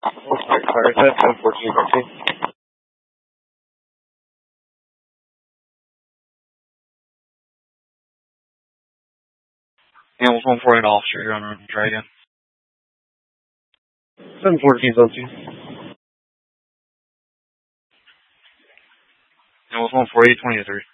Fire set, 1014. Animals 148 officer, you're on route, try again. 714 zone 2. Animals 148, 20 to 3.